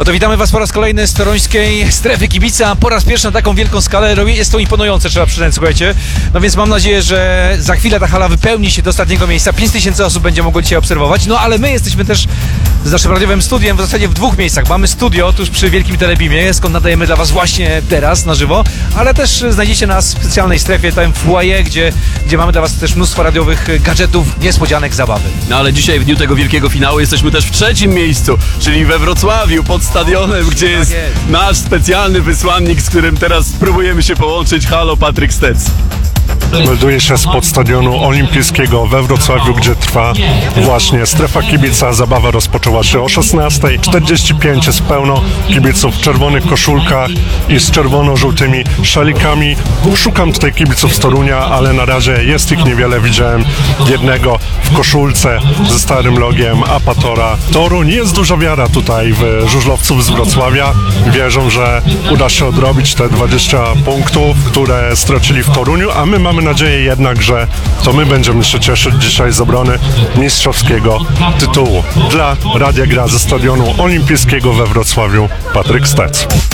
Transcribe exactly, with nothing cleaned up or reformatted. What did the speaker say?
No to witamy Was po raz kolejny z toruńskiej strefy kibica. Po raz pierwszy na taką wielką skalę. Jest to imponujące, trzeba przyznać, słuchajcie. No więc mam nadzieję, że za chwilę ta hala wypełni się do ostatniego miejsca. pięć tysięcy osób będzie mogło dzisiaj obserwować. No ale my jesteśmy też z naszym radiowym studiem w zasadzie w dwóch miejscach. Mamy studio tuż przy Wielkim Telebimie, skąd nadajemy dla Was właśnie teraz na żywo, ale też znajdziecie nas w specjalnej strefie, tam w foyer, gdzie, gdzie mamy dla Was też mnóstwo radiowych gadżetów, niespodzianek, zabawy. No ale dzisiaj w dniu tego wielkiego finału jesteśmy też w trzecim miejscu, czyli we Wrocławiu, pod stadionem, gdzie jest, jest nasz specjalny wysłannik, z którym teraz spróbujemy się połączyć. Halo, Patryk Stec. Melduję się spod stadionu olimpijskiego we Wrocławiu, gdzie trwa właśnie strefa kibica. Zabawa rozpoczęła się o szesnasta czterdzieści pięć. Jest pełno kibiców w czerwonych koszulkach i z czerwono-żółtymi szalikami. Szukam tutaj kibiców z Torunia, ale na razie jest ich niewiele. Widziałem jednego w koszulce ze starym logiem Apatora. Toruń, jest duża wiara tutaj w żużlowców z Wrocławia. Wierzą, że uda się odrobić te dwadzieścia punktów, które stracili w Toruniu, a my mamy nadzieję jednak, że to my będziemy się cieszyć dzisiaj z obrony mistrzowskiego tytułu. Dla Radia Gra ze stadionu olimpijskiego we Wrocławiu, Patryk Stec.